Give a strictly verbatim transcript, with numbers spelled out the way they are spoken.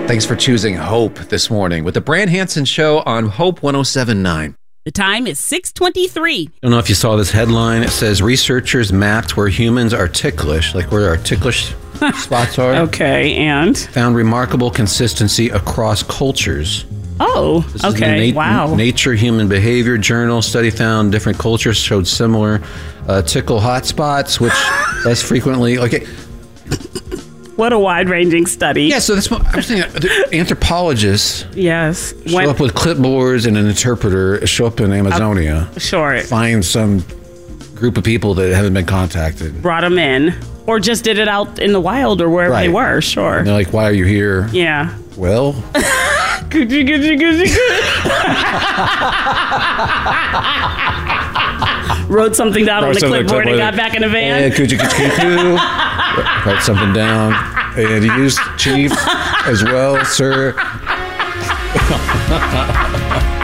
Thanks for choosing Hope this morning with the Brand Hansen Show on Hope one oh seven point nine. The time is six twenty-three. I don't know if you saw this headline. It says researchers mapped where humans are ticklish, like where our ticklish spots are. Okay, and? Found remarkable consistency across cultures. Oh, This okay, is the Na- wow. Nature Human Behavior Journal study found different cultures showed similar uh, tickle hotspots, which less frequently. Okay. What a wide-ranging study. Yeah, so that's what I was thinking. The anthropologists Yes. show When, up with clipboards and an interpreter, show up in Amazonia, sure. find some group of people that haven't been contacted. Brought them in. Or just did it out in the wild or wherever Right. they were, sure. And they're like, why are you here? Yeah. Well, Coochie, coochie, coochie, coochie. Wrote something down on the something on the clipboard and clipboard. got back in the van. and coochie coochie coo. Write something down. And you use chief as well, sir.